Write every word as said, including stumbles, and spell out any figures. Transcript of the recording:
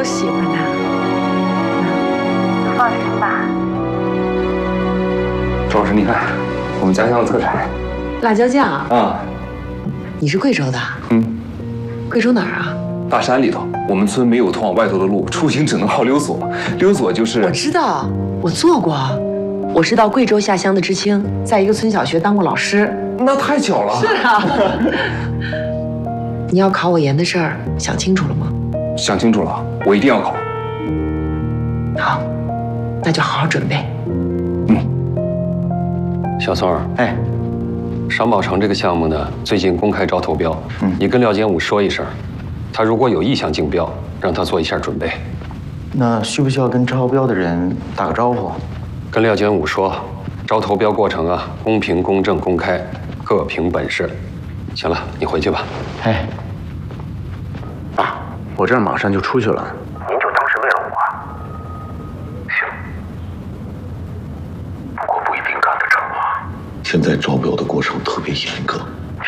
喜欢他。 放心吧。 周老师，你看，我们家乡的特产辣椒酱啊。 你是贵州的？ 嗯。 贵州哪儿啊？ 大山里头，我们村没有通往外头的路，出行只能靠溜索。溜索就是…… 我知道，我做过。我是到贵州下乡的知青，在一个村小学当过老师。 那太巧了。 是啊。你要考我研的事儿想清楚了吗？ 想清楚了，我一定要考。 好，那就好好准备。 嗯。 小宋儿， 哎， 商宝城这个项目呢，最近公开招投标，嗯，你跟廖建武说一声，他如果有意向竞标，让他做一下准备。 那需不需要跟招标的人打个招呼？ 跟廖建武说，招投标过程啊，公平、公正、公开，各凭本事。行了，你回去吧。 哎，爸，我这儿马上就出去了，您就当是为了我。 行，不过不一定干得成啊。现在招标的过程特别严格。